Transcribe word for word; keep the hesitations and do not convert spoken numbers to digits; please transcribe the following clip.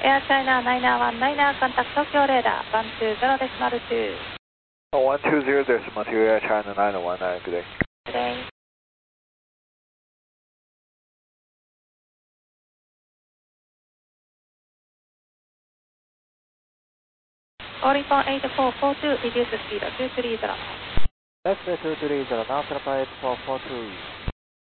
Air China nine one nine, contact Tokyo radar one two zero decimal two. one two zero decimal two, Air China nine one nine, good day. Good day. Oricon eight four four two, reduce speed two three zero. That's two three zero, now flight eight four four two.